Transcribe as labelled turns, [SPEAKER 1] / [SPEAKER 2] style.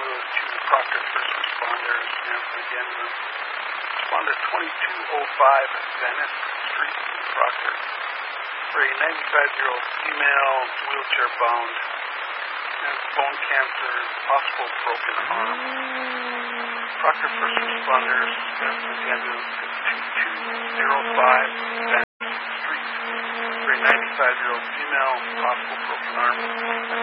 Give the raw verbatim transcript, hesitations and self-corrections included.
[SPEAKER 1] to Proctor First Responders. And again, responder twenty-two oh five Venice Street in Proctor for a ninety-five-year-old female, wheelchair bound, and bone cancer, possible broken arm. Proctor First Responders, and again, twenty-two oh five Venice Street for a ninety-five-year-old female, possible broken arm.